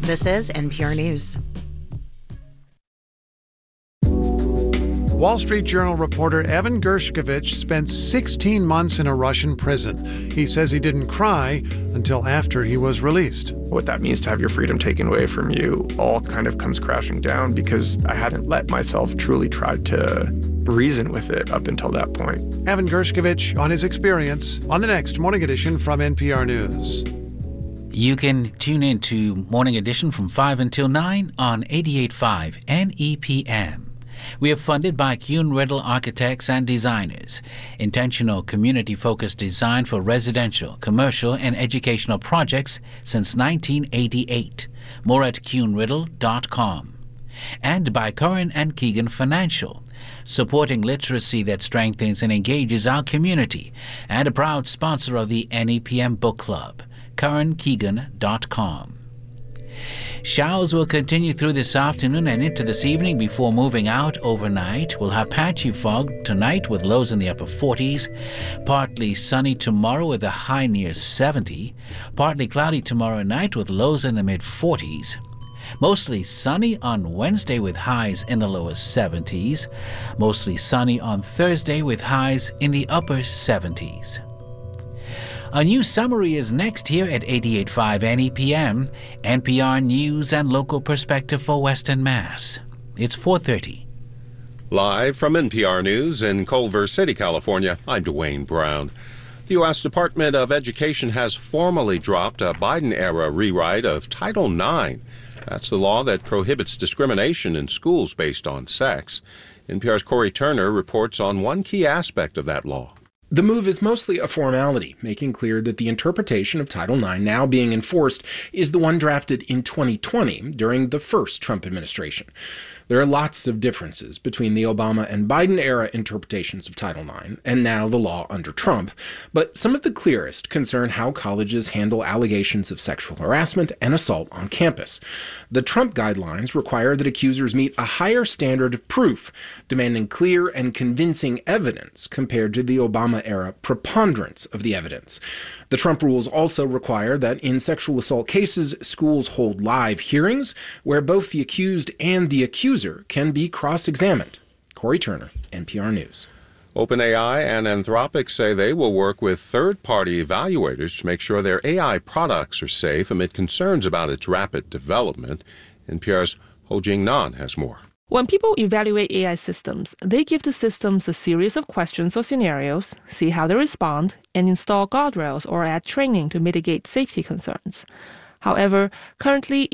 This is NPR News. Wall Street Journal reporter Evan Gershkovich spent 16 months in a Russian prison. He says he didn't cry until after he was released. What that means to have your freedom taken away from you all kind of comes crashing down because I hadn't let myself truly try to reason with it up until that point. Evan Gershkovich on his experience on the next Morning Edition from NPR News. You can tune in to Morning Edition from 5 until 9 on 88.5 NEPM. We are funded by Kuhn-Riddle Architects and Designers, intentional community-focused design for residential, commercial, and educational projects since 1988. More at kuhnriddle.com. And by Curran and Keegan Financial, supporting literacy that strengthens and engages our community, and a proud sponsor of the NEPM Book Club, currankeegan.com. Showers will continue through this afternoon and into this evening before moving out overnight. We'll have patchy fog tonight with lows in the upper 40s. Partly sunny tomorrow with a high near 70. Partly cloudy tomorrow night with lows in the mid-40s. Mostly sunny on Wednesday with highs in the lower 70s. Mostly sunny on Thursday with highs in the upper 70s. A new summary is next here at 88.5 NEPM, NPR News and local perspective for Western Mass. It's 4:30. Live from NPR News in Culver City, California, I'm Dwayne Brown. The U.S. Department of Education has formally dropped a Biden-era rewrite of Title IX. That's the law that prohibits discrimination in schools based on sex. NPR's Corey Turner reports on one key aspect of that law. The move is mostly a formality, making clear that the interpretation of Title IX now being enforced is the one drafted in 2020 during the first Trump administration. There are lots of differences between the Obama and Biden-era interpretations of Title IX and now the law under Trump, but some of the clearest concern how colleges handle allegations of sexual harassment and assault on campus. The Trump guidelines require that accusers meet a higher standard of proof, demanding clear and convincing evidence compared to the Obama-era preponderance of the evidence. The Trump rules also require that in sexual assault cases, schools hold live hearings where both the accused and the accuser can be cross-examined. Corey Turner, NPR News. OpenAI and Anthropic say they will work with third-party evaluators to make sure their AI products are safe amid concerns about its rapid development. NPR's Ho-Jing Nan has more. When people evaluate AI systems, they give the systems a series of questions or scenarios, see how they respond, and install guardrails or add training to mitigate safety concerns. However, currently,